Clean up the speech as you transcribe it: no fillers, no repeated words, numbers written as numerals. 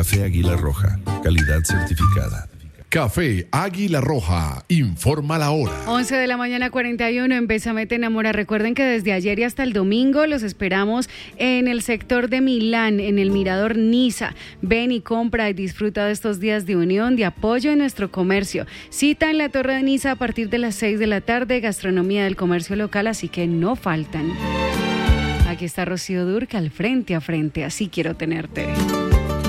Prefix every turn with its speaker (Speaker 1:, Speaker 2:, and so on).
Speaker 1: Café Águila Roja, calidad certificada.
Speaker 2: Café Águila Roja, informa la hora.
Speaker 3: 11 de la mañana 41 en Bésame te enamora. Recuerden que desde ayer y hasta el domingo los esperamos en el sector de Milán, en el Mirador Niza. Ven y compra y disfruta de estos días de unión, de apoyo en nuestro comercio. Cita en la Torre de Niza a partir de las 6 de la tarde, gastronomía del comercio local, así que no faltan. Aquí está Rocío Dúrcal, frente a frente, así quiero tenerte.